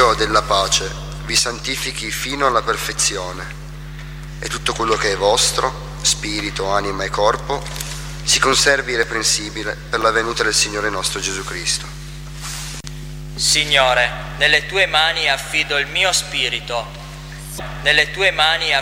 Dio della pace vi santifichi fino alla perfezione, e tutto quello che è vostro, spirito, anima e corpo, si conservi irreprensibile per la venuta del Signore nostro Gesù Cristo. Signore, nelle tue mani affido il mio spirito, nelle tue mani